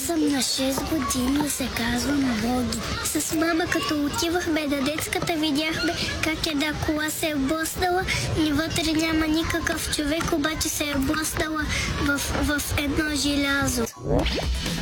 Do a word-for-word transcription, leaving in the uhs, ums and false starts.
съм на шест години и се казвам Боги. С мама, като отивахме на детската, видяхме как една кола се е блъснала и вътре няма никакъв човек, обаче се е блъснала в, в едно желязо.